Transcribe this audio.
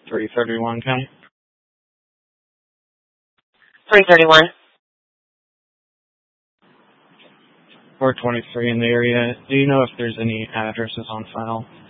331 County. 331. 423 in the area. Do you know if there's any addresses on file?